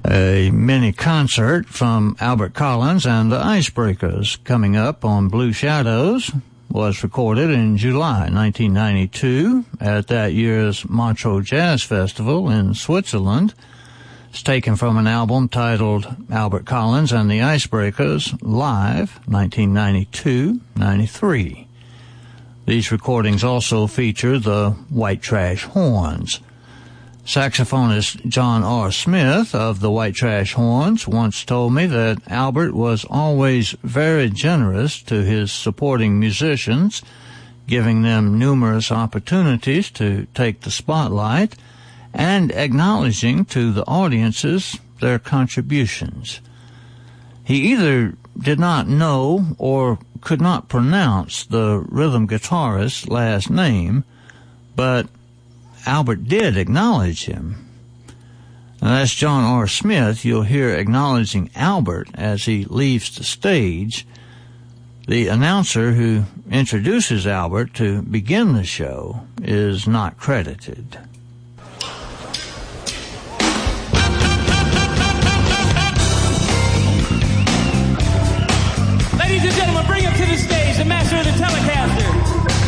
A mini concert from Albert Collins and the Icebreakers coming up on Blue Shadows was recorded in July 1992 at that year's Montreux Jazz Festival in Switzerland. It's taken from an album titled Albert Collins and the Icebreakers Live 1992-93. These recordings also feature the White Trash Horns. Saxophonist John R. Smith of the White Trash Horns once told me that Albert was always very generous to his supporting musicians, giving them numerous opportunities to take the spotlight and acknowledging to the audiences their contributions. He either did not know or could not pronounce the rhythm guitarist's last name, but Albert did acknowledge him. And that's John R. Smith. You'll hear acknowledging Albert as he leaves the stage. The announcer who introduces Albert to begin the show is not credited.